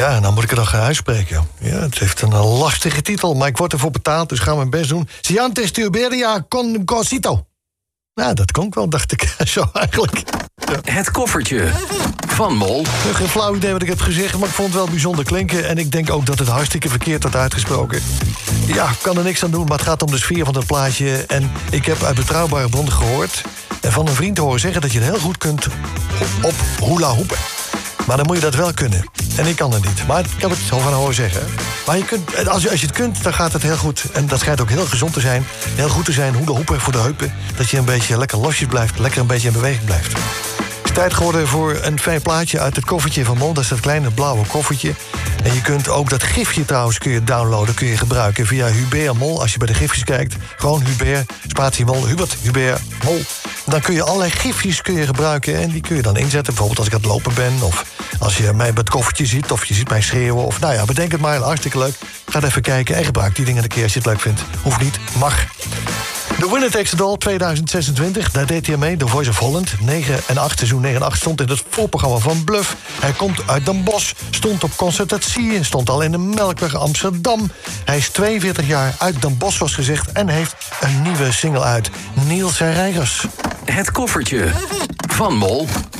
Ja, nou moet ik er dan gaan uitspreken. Ja, het heeft een lastige titel, maar ik word ervoor betaald, dus ga mijn best doen. Ciantes tuberia con cosito. Nou, dat kon ik wel, dacht ik. Zo eigenlijk. Ja. Het koffertje van Mol. Geen flauw idee wat ik heb gezegd, maar ik vond het wel bijzonder klinken. En ik denk ook dat het hartstikke verkeerd wordt uitgesproken. Ja, ik kan er niks aan doen, maar het gaat om de sfeer van het plaatje. En ik heb uit betrouwbare bronnen gehoord en van een vriend horen zeggen dat je het heel goed kunt op hula hoepen. Maar dan moet je dat wel kunnen. En ik kan het niet. Maar ik kan het zo van horen zeggen. Maar je kunt, als je het kunt, dan gaat het heel goed. En dat schijnt ook heel gezond te zijn. Heel goed te zijn, hula hoepen voor de heupen. Dat je een beetje lekker losjes blijft. Lekker een beetje in beweging blijft. Het is tijd geworden voor een fijn plaatje uit het koffertje van Mol. Dat is dat kleine blauwe koffertje. En je kunt ook dat gifje trouwens kun je downloaden. Kun je gebruiken via Hubert Mol. Als je bij de gifjes kijkt. Gewoon Hubert, spatie Mol, Hubert, Hubert, Mol. Dan kun je allerlei gifjes gebruiken. En die kun je dan inzetten. Bijvoorbeeld als ik aan het lopen ben. Of als je mij bij het koffertje ziet. Of je ziet mij schreeuwen. Of nou ja, bedenk het maar. Hartstikke leuk. Ga even kijken en gebruik die dingen een keer als je het leuk vindt. Hoeft niet, mag. The Winner Takes It All 2026, daar deed hij mee. The Voice of Holland, 9 en 8, seizoen 9 en 8... stond in het voorprogramma van Bluff. Hij komt uit Den Bosch, stond op Concertatie... stond al in de Melkweg Amsterdam. Hij is 42 jaar uit Den Bosch, zoals gezegd... en heeft een nieuwe single uit, Niels en Reigers. Het koffertje van Mol.